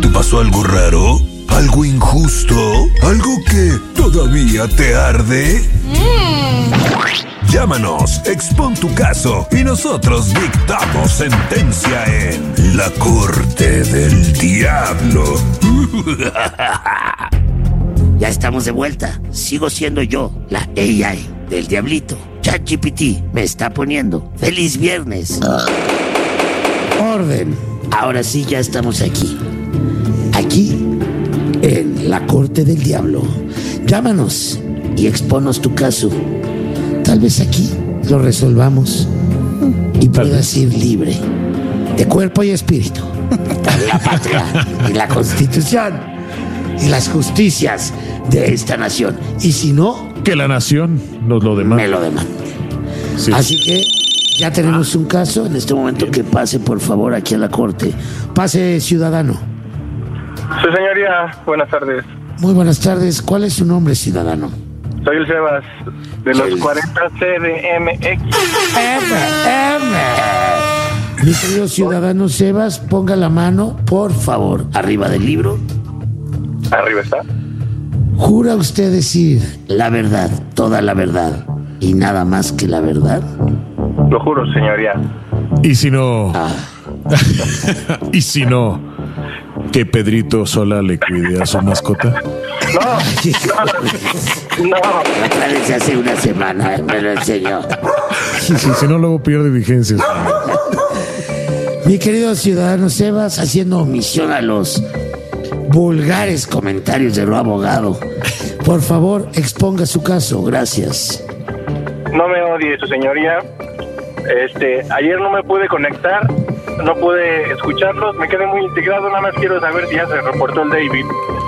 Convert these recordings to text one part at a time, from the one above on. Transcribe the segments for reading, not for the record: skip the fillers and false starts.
pasó algo raro? ¿Algo injusto? ¿Algo que todavía te arde? Llámanos, expón tu caso y nosotros dictamos sentencia en La Corte del Diablo. Ya estamos de vuelta. Sigo siendo yo, la AI del Diablito. ChatGPT me está poniendo. ¡Feliz viernes! Orden. Ahora sí, ya estamos aquí. Aquí, en la Corte del Diablo. Llámanos y expónos tu caso. Tal vez aquí lo resolvamos y puedas ir libre de cuerpo y espíritu. La patria y la Constitución y las justicias de esta nación. Y si no, que la nación nos lo demande. Me lo demande. Sí. Así que ya tenemos un caso. En este momento que pase, por favor, aquí a la corte. Pase, ciudadano. Sí, señoría, buenas tardes. Muy buenas tardes. ¿Cuál es su nombre, ciudadano? Soy el Sebas, de los 40 CDMX. Mi querido ciudadano Sebas, ponga la mano, por favor, arriba del libro. Arriba está. ¿Jura usted decir la verdad, toda la verdad y nada más que la verdad? Lo juro, señoría. Y si no... y si no, que Pedrito Sola le cuide a su mascota. No. Otra vez hace una semana me lo enseñó. Sí, si no, luego pierde vigencia. Mi querido ciudadano Sebas, haciendo omisión a los vulgares comentarios de lo abogado, por favor, exponga su caso. Gracias. No me odie, su señoría. Ayer no me pude conectar, no pude escucharlos, me quedé muy integrado, nada más quiero saber si ya se reportó el David.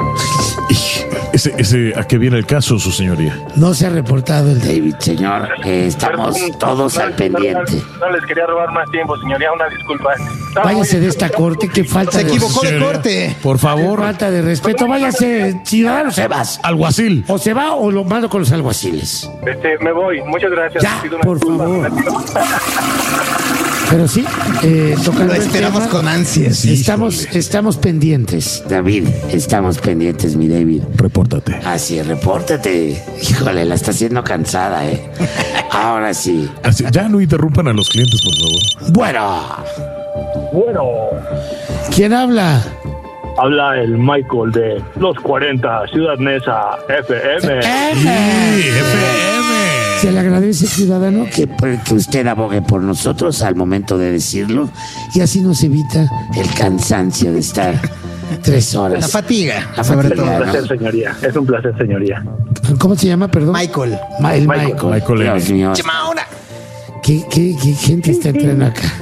¿A qué viene el caso, su señoría? No se ha reportado el David, señor. Estamos todos al pendiente. No les quería robar más tiempo, señoría, una disculpa. Váyase de esta corte, que falta se equivocó de corte. Por favor. Qué falta de respeto. Váyase, ciudadano Sebas. Alguacil. O se va o lo mando con los alguaciles. Me voy, muchas gracias. Ya, por favor. Pero sí, tocando lo esperamos con ansias. Estamos pendientes, David. Estamos pendientes, mi David. Repórtate. Así es, repórtate. Híjole, la está haciendo cansada, Ahora sí. Así, ya no interrumpan a los clientes, por favor. Bueno. ¿Quién habla? Habla el Michael de los 40, Ciudad Neza, FM. Sí, FM. Se le agradece, ciudadano, que usted abogue por nosotros al momento de decirlo, y así nos evita el cansancio de estar 3 horas. La fatiga. Es un placer, señoría. Es un placer, señoría. ¿Cómo se llama, perdón? Michael. Michael. Dios mío. ¿Qué gente está entrando acá?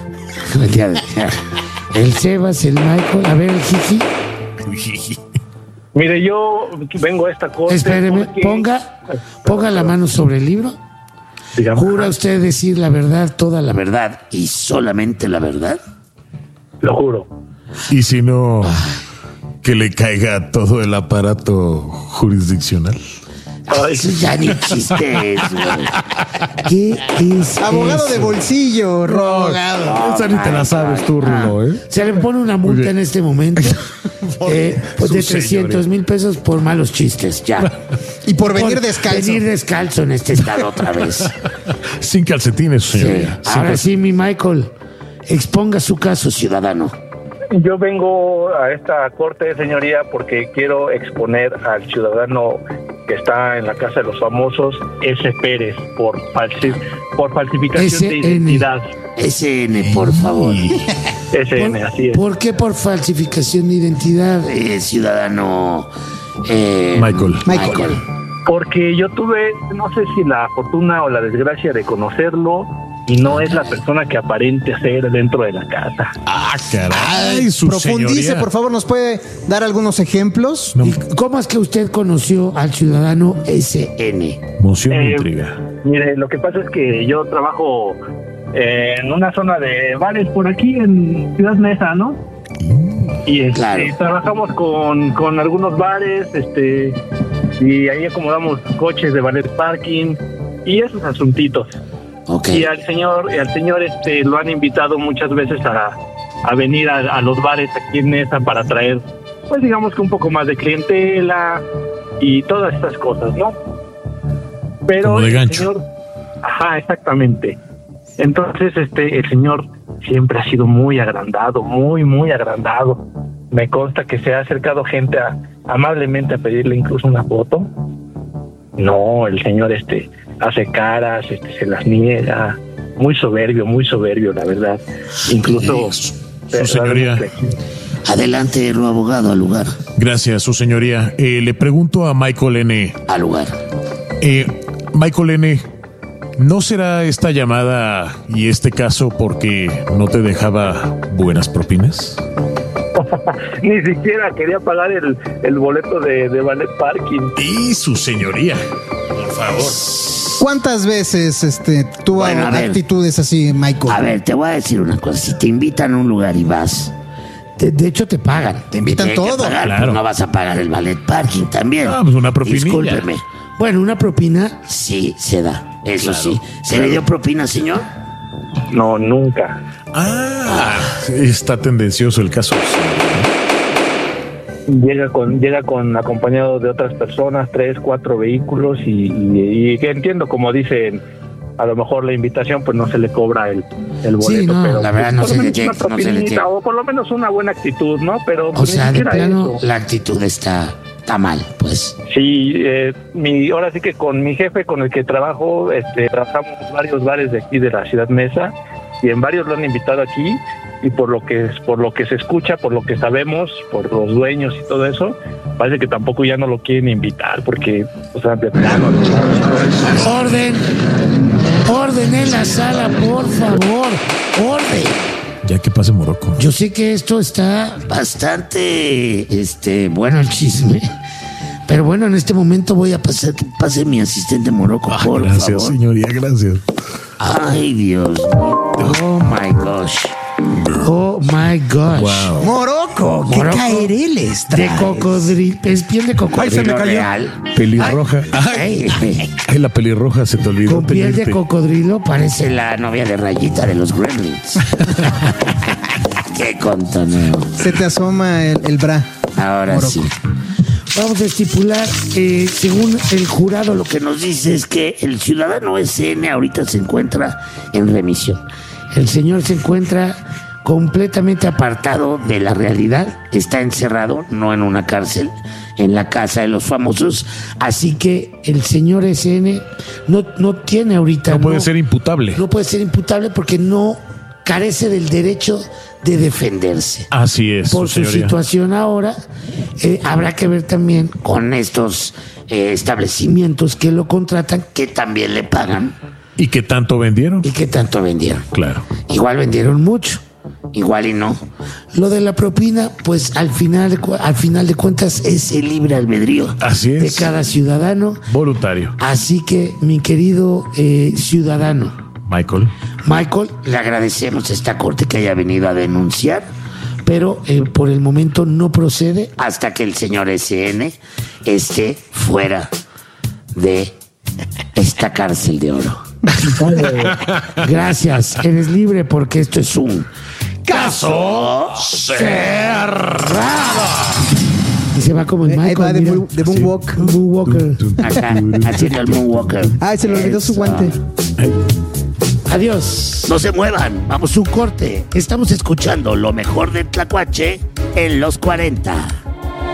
El Sebas, el Michael. A ver, el Jiji. Mire, yo vengo a esta corte. Espéreme, ponga la mano sobre el libro. Digamos. ¿Jura usted decir la verdad, toda la verdad y solamente la verdad? Lo juro. Y si no, que le caiga todo el aparato jurisdiccional. Eso ya ni chiste es, güey. ¿Qué es abogado eso? de bolsillo, rogado. Esa ni te la sabes tú, Rulo, Se le pone una multa en este momento pues de 300,000 pesos por malos chistes, ya. Y por venir descalzo. Venir descalzo en este estado otra vez. Sin calcetines, señoría. Sí. Ahora sí, mi Michael, exponga su caso, ciudadano. Yo vengo a esta corte, señoría, porque quiero exponer al ciudadano que está en la Casa de los Famosos, S. Pérez, por falsificación de identidad. SN, por favor. SN, así es. ¿Por qué por falsificación de identidad, ciudadano Michael? Porque yo tuve, no sé si la fortuna o la desgracia de conocerlo, y no es la persona que aparente ser dentro de la casa. Caray, su profundice, señoría. por favor, ¿nos puede dar algunos ejemplos? No. ¿Y cómo es que usted conoció al ciudadano SN? Moción de intriga. Mire, lo que pasa es que yo trabajo en una zona de bares por aquí en Ciudad Neza, ¿no? Y Claro. trabajamos con algunos bares, y ahí acomodamos coches de valet parking y esos asuntitos. Okay. Y al señor lo han invitado muchas veces a venir a los bares aquí en Neza para traer pues digamos que un poco más de clientela y todas estas cosas, ¿no? Pero como de gancho. señor, ajá, exactamente. Entonces, el señor siempre ha sido muy agrandado, muy agrandado. Me consta que se ha acercado gente amablemente a pedirle incluso una foto. No, el señor hace caras, se las niega. Muy soberbio, la verdad. Incluso Su señoría. Adelante, lo abogado, al lugar. Gracias, su señoría. Le pregunto a Michael N. Al lugar. Michael N., ¿no será esta llamada y este caso porque no te dejaba buenas propinas? Ni siquiera quería pagar el boleto de ballet parking. Y su señoría, por favor. ¿Cuántas veces tuvo Bueno, a ver. actitudes así, Michael? A ver, te voy a decir una cosa. Si te invitan a un lugar y vas, de hecho te pagan. Te invitan Tienes que todo. pagar, Claro. pues no vas a pagar el ballet parking también. Ah, pues una propinilla. Discúlpeme. Bueno, una propina sí se da. Eso sí. ¿Se le dio propina, señor? No, nunca. Está tendencioso el caso. Llega con acompañado de otras personas, 3, 4 vehículos y que entiendo, como dicen, a lo mejor la invitación pues no se le cobra el boleto, Sí, no, pero la verdad no por se lo le menos llega, una no se le propinita, llega. o por lo menos una buena actitud, ¿no? Pero O pues, ni sea, de siquiera plano, eso. la actitud está mal, pues. Sí, ahora sí que con mi jefe con el que trabajo, trabajamos en varios bares de aquí de la Ciudad Mesa y en varios lo han invitado aquí y por lo que se escucha, por lo que sabemos, por los dueños y todo eso, parece que tampoco ya no lo quieren invitar porque, o sea, de plano. Orden en la sala, por favor. Orden. Ya que pase Morocco. Yo sé que esto está bastante, bueno el chisme. Pero bueno, en este momento voy a pasar que pase mi asistente Morocco, por Gracias, favor. señoría, gracias. Ay, Dios mío. Oh my gosh. Oh my gosh. Wow. Morocco, qué Morocco. caereles De traes. cocodrilo, es piel de cocodrilo. Ay, se me cayó. Real. Pelirroja. Ay, Ay, la pelirroja se te olvidó. con piel de pedirte. cocodrilo parece la novia de Rayita de los Gremlins. Qué contoneo. Se te asoma el bra. Ahora Morocco. sí. Vamos a estipular, según el jurado, lo que nos dice es que el ciudadano SN ahorita se encuentra en remisión. El señor se encuentra completamente apartado de la realidad, está encerrado, no en una cárcel, en la casa de los famosos, así que el señor SN no tiene ahorita... No puede ser imputable. No puede ser imputable porque no carece del derecho de defenderse. Así es, Por su señoría. situación ahora, habrá que ver también con estos establecimientos que lo contratan, que también le pagan ¿Y qué tanto vendieron? y que tanto vendieron. Claro. Igual vendieron mucho, igual y no. Lo de la propina, pues al final de cuentas es el libre albedrío Así es. de cada ciudadano. Voluntario. Así que, mi querido ciudadano Michael. le agradecemos a esta corte que haya venido a denunciar, pero por el momento no procede hasta que el señor SN esté fuera de esta cárcel de oro. Gracias, eres libre porque esto es un caso cerrado. Y se va como el Ahí Michael, va de mira. moonwalk. Moonwalker. Acá, haciendo el moonwalker. Ay, se le olvidó su Eso. guante. Adiós. No se muevan. Vamos a un corte. Estamos escuchando lo mejor de Tlacuache en los 40.